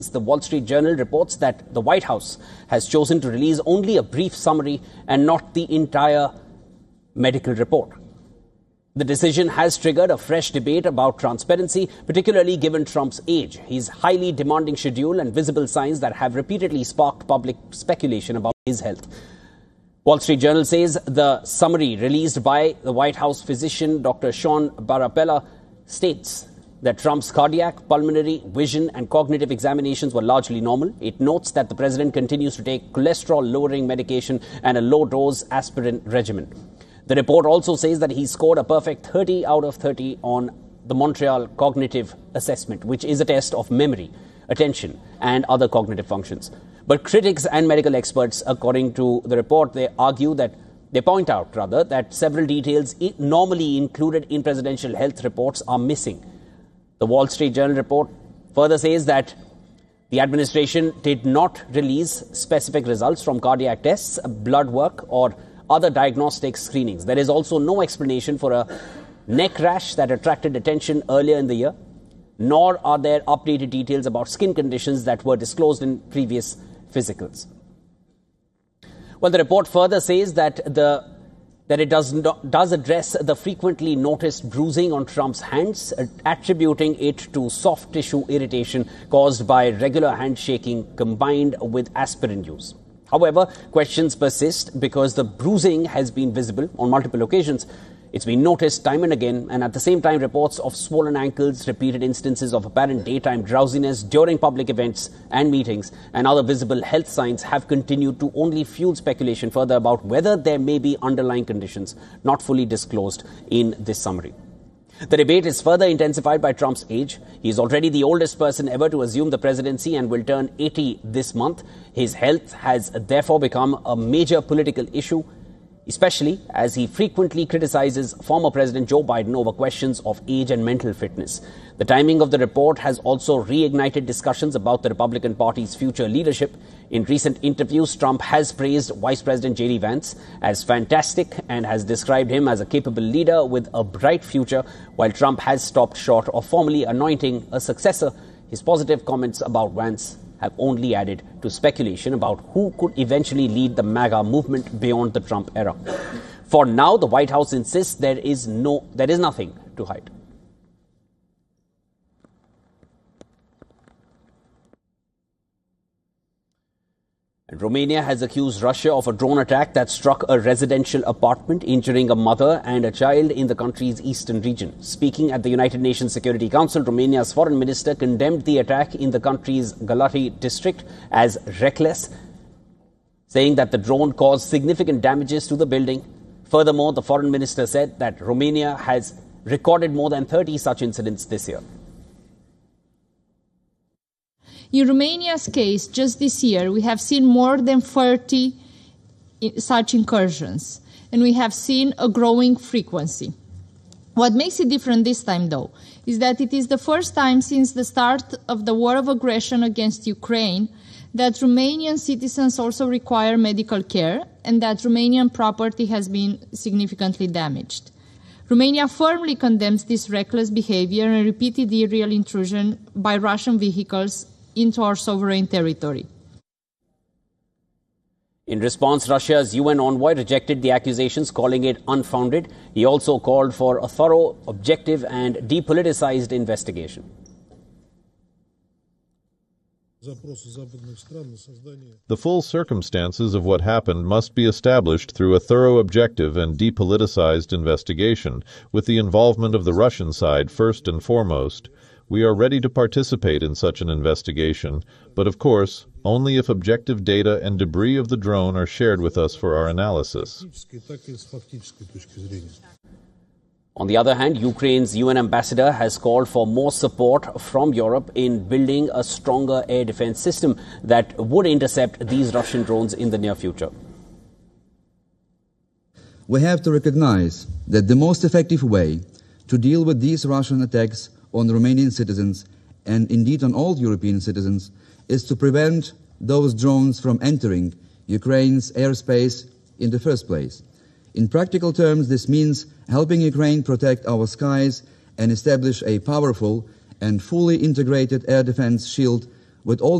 The Wall Street Journal reports that the White House has chosen to release only a brief summary and not the entire medical report. The decision has triggered a fresh debate about transparency, particularly given Trump's age, his highly demanding schedule and visible signs that have repeatedly sparked public speculation about his health. Wall Street Journal says the summary released by the White House physician Dr. Sean Barapella states that Trump's cardiac, pulmonary, vision and cognitive examinations were largely normal. It notes that the president continues to take cholesterol-lowering medication and a low-dose aspirin regimen. The report also says that he scored a perfect 30 out of 30 on the Montreal Cognitive Assessment, which is a test of memory, attention and other cognitive functions. But critics and medical experts, according to the report, they point out that several details normally included in presidential health reports are missing. The Wall Street Journal report further says that the administration did not release specific results from cardiac tests, blood work or other diagnostic screenings. There is also no explanation for a neck rash that attracted attention earlier in the year, nor are there updated details about skin conditions that were disclosed in previous physicals. Well, the report further says that it does address the frequently noticed bruising on Trump's hands, attributing it to soft tissue irritation caused by regular handshaking combined with aspirin use. However, questions persist because the bruising has been visible on multiple occasions. It's been noticed time and again, and at the same time, reports of swollen ankles, repeated instances of apparent daytime drowsiness during public events and meetings, and other visible health signs have continued to only fuel speculation further about whether there may be underlying conditions not fully disclosed in this summary. The debate is further intensified by Trump's age. He is already the oldest person ever to assume the presidency and will turn 80 this month. His health has therefore become a major political issue, especially as he frequently criticizes former President Joe Biden over questions of age and mental fitness. The timing of the report has also reignited discussions about the Republican Party's future leadership. In recent interviews, Trump has praised Vice President J.D. Vance as fantastic and has described him as a capable leader with a bright future. While Trump has stopped short of formally anointing a successor, his positive comments about Vance have only added to speculation about who could eventually lead the MAGA movement beyond the Trump era. For now, the White House insists there is nothing to hide. And Romania has accused Russia of a drone attack that struck a residential apartment, injuring a mother and a child in the country's eastern region. Speaking at the United Nations Security Council, Romania's foreign minister condemned the attack in the country's Galați district as reckless, saying that the drone caused significant damages to the building. Furthermore, the foreign minister said that Romania has recorded more than 30 such incidents this year. In Romania's case, just this year, we have seen more than 30 such incursions, and we have seen a growing frequency. What makes it different this time, though, is that it is the first time since the start of the war of aggression against Ukraine that Romanian citizens also require medical care and that Romanian property has been significantly damaged. Romania firmly condemns this reckless behavior and repeated illegal intrusion by Russian vehicles into our sovereign territory. In response, Russia's UN envoy rejected the accusations, calling it unfounded. He also called for a thorough, objective and depoliticized investigation. The full circumstances of what happened must be established through a thorough, objective and depoliticized investigation, with the involvement of the Russian side first and foremost. We are ready to participate in such an investigation, but of course, only if objective data and debris of the drone are shared with us for our analysis. On the other hand, Ukraine's UN ambassador has called for more support from Europe in building a stronger air defense system that would intercept these Russian drones in the near future. We have to recognize that the most effective way to deal with these Russian attacks on Romanian citizens, and indeed on all European citizens, is to prevent those drones from entering Ukraine's airspace in the first place. In practical terms, this means helping Ukraine protect our skies and establish a powerful and fully integrated air defense shield with all